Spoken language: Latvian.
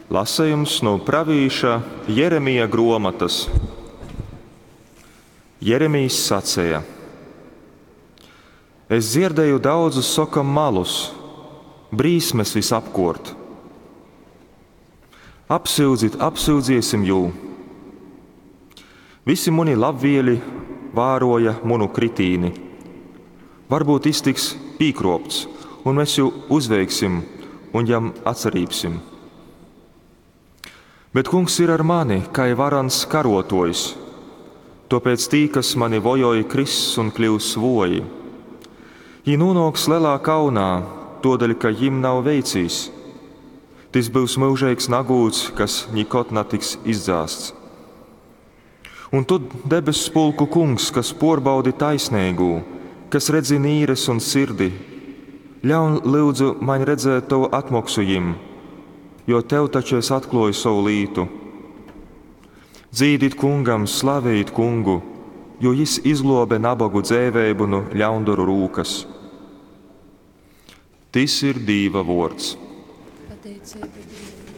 Lasējums no pravīša Jeremija grāmatas. Jeremijs sacīja: Es dzirdēju daudzus sokam malus, brīsmes visapkort. Apsūdziesim jū. Visi muni labvieļi vēroja munu kritīni. Varbūt iztiks pīkropts, un mēs jū uzveiksim un jam atcerīsim. Bet kungs ir ar mani, kā varans karotojs, tāpēc tī, kas mani vojoja, kriss un kļūs svoji. Jī nūnoks lielā kaunā, todēļ, ka jim nav veicīs. Tas būs mūžīgs nagūds, kas nikot netiks izdzāsts. Un tu, debesu spulku kungs, kas porbaudi taisnīgū, kas redzi nīres un sirdi, ļaun lūdzu man redzēt tavu atmoksu jim, jo tev taču es atklāju savu lītu. Dzīdīt kungam, slavēt kungu, jo jis izglobe nabagu dzēvēbu no ļaundaru rūkas. Tas ir Dieva vārds. Pateicība Dievam.